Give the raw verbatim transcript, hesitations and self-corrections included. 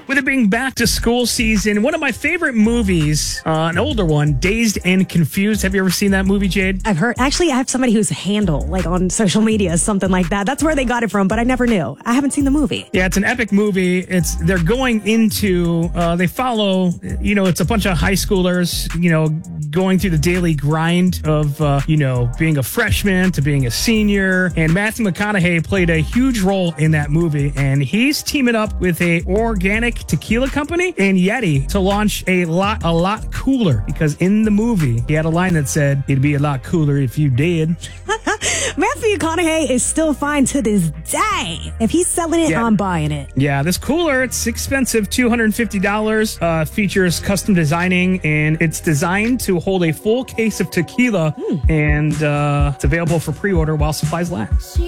with it being back to school season, one of my favorite movies, uh, an older one, Dazed and Confused. Have you ever seen that movie, Jade? I've heard. Actually, I have somebody who's a handle, like on social media, something like that. That's where they got it from, but I never knew. I haven't seen the movie. Yeah, it's an epic movie. It's they're going into, uh, they follow, you know, it's a bunch of high schoolers, you know, going through the daily grind of, uh, you know, being a freshman to being a senior. And Matthew McConaughey played a huge role in that movie, and he's teaming up with a organic tequila company and Yeti to launch a lot, a lot cooler. Because in the movie, he had a line that said, "It'd be a lot cooler if you did." Matthew McConaughey is still fine to this day. If he's selling it, Yeah. I'm buying it. Yeah, this cooler, it's expensive, two hundred fifty dollars. Uh, features custom designing, and it's designed to hold a full case of tequila, Mm. and uh, it's available for pre-order while supplies last.